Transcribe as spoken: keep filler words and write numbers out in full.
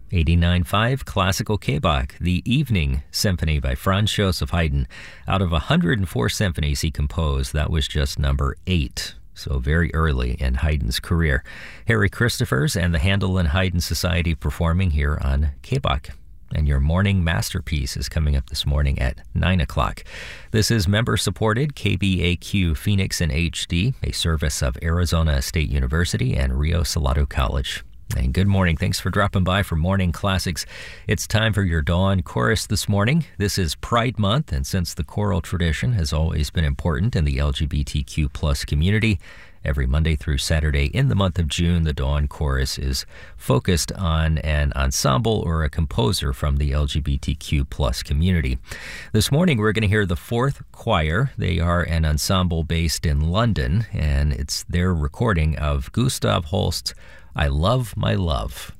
eighty-nine point five Classical K-Bach, the Evening Symphony by Franz Joseph Haydn. Out of one hundred four symphonies he composed, that was just number eight. So very early in Haydn's career. Harry Christophers and the Handel and Haydn Society performing here on K-Bach. And your morning masterpiece is coming up this morning at nine o'clock. This is member-supported K B A Q Phoenix in H D, a service of Arizona State University and Rio Salado College. And good morning. Thanks for dropping by for Morning Classics. It's time for your Dawn Chorus this morning. This is Pride Month, and since the choral tradition has always been important in the L G B T Q plus community, every Monday through Saturday in the month of June, the Dawn Chorus is focused on an ensemble or a composer from the L G B T Q plus community. This morning, we're going to hear the Fourth Choir. They are an ensemble based in London, and it's their recording of Gustav Holst's I Love My Love.